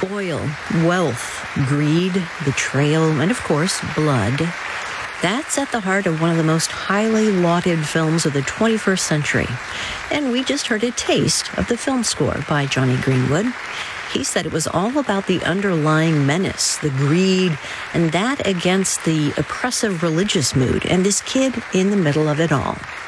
Oil, wealth, greed, betrayal, and of course, blood. That's at the heart of one of the most highly lauded films of the 21st century. And we just heard a taste of the film score by Jonny Greenwood. He said it was all about the underlying menace, the greed, and that against the oppressive religious mood, and this kid in the middle of it all.